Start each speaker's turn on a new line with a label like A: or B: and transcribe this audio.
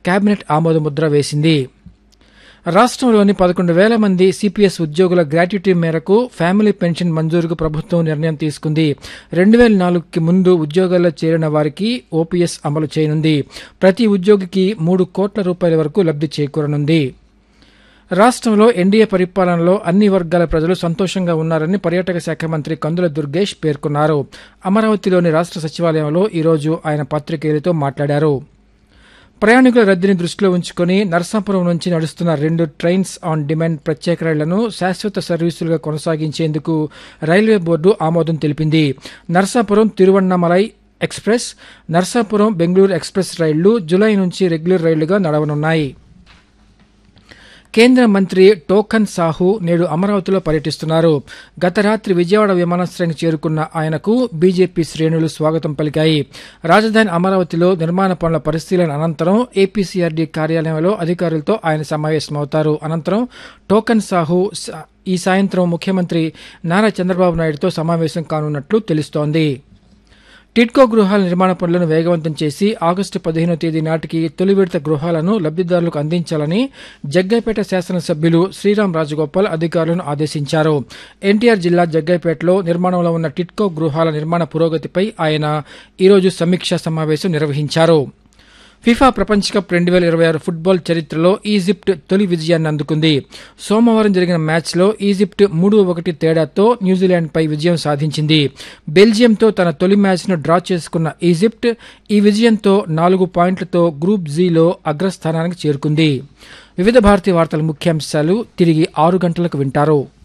A: Cabinet ఆమోదముద్ర వేసింది. రాష్ట్రంలోని 11,000 మంది సిపిఎస్ ఉద్యోగుల గ్రాట్యుటీ మేరకు ఫ్యామిలీ పెన్షన్ మంజూరుకు ప్రభుత్వం నిర్ణయం తీసుకుంది. 2004కి ముందు ఉద్యోగాల్లో చేరిన వారికి ఓపీఎస్ అమలు చేయనుంది. ప్రతి ఉద్యోగికి 3 కోట్ల రూపాయల వరకు లబ్ధి చేకూరనుంది. రాష్ట్రంలో ఎన్డీఏ పరిపాలనలో అన్ని వర్గాల ప్రజలు సంతోషంగా ఉన్నారని పర్యాటక శాఖ మంత్రి కందుల దుర్గేష్ పేర్కొన్నారు. అమరావతిలోని రాష్ట్ర సచివాలయంలో ఈరోజు ఆయన పాత్రికేయులతో మాట్లాడారు. ప్రయాణికుల రద్దీని దృష్టిలో ఉంచుకుని నర్సాపురం నుంచి నడుస్తున్న 2 ట్రైన్స్ ఆన్ డిమాండ్ ప్రత్యేక రైళ్లను శాశ్వత సర్వీసులుగా కొనసాగించేందుకు రైల్వే బోర్డు ఆమోదం తెలిపింది. నర్సాపురం తిరువణ్ణమలై ఎక్స్ప్రెస్, నర్సాపురం బెంగళూరు ఎక్స్ప్రెస్ రైళ్లు జులై నుంచి రెగ్యులర్ రైళ్లుగా నడవనున్నాయి. కేంద్ర మంత్రి టోకన్ సాహు నేడు అమరావతిలో పర్యటిస్తున్నారు. గత రాత్రి విజయవాడ విమానాశ్రయానికి చేరుకున్న ఆయనకు బీజేపీ శ్రేణులు స్వాగతం పలికాయి. రాజధాని అమరావతిలో నిర్మాణ పనుల పరిశీలన అనంతరం ఏపీసీఆర్డీ కార్యాలయంలో అధికారులతో ఆయన సమావేశమవుతారు. అనంతరం టోకన్ సాహు ఈ సాయంత్రం ముఖ్యమంత్రి నారా చంద్రబాబు నాయుడుతో సమావేశం కానున్నట్లు తెలుస్తోంది. టిడ్కో గృహాల నిర్మాణ పనులను వేగవంతం చేసి ఆగస్టు 15వ తేదీ నాటికి తొలి విడత గృహాలను లబ్దిదారులకు అందించాలని జగ్గైపేట శాసనసభ్యులు శ్రీరామ్ రాజగోపాల్ అధికారులను ఆదేశించారు. ఎన్టీఆర్ జిల్లా జగ్గైపేటలో నిర్మాణంలో ఉన్న టిడ్కో గృహాల నిర్మాణ పురోగతిపై ఆయన ఈరోజు సమీక్షా సమావేశం నిర్వహించారు. ఫిఫా ప్రపంచ కప్ 2026 ఫుట్బాల్ చరిత్రలో ఈజిప్ట్ తొలి విజయాన్ని అందుకుంది. సోమవారం జరిగిన మ్యాచ్లో ఈజిప్ట్ 3-1 తేడాతో న్యూజిలాండ్పై విజయం సాధించింది. బెల్జియంతో తన తొలి మ్యాచ్ను డ్రా చేసుకున్న ఈజిప్ట్ ఈ విజయంతో 4 పాయింట్లతో గ్రూప్ జీలో అగ్రస్థానానికి చేరుకుంది. వివిధ భారతీయ వార్తల ముఖ్యాంశాలు తిరిగి 6 గంటలకు వింటారు.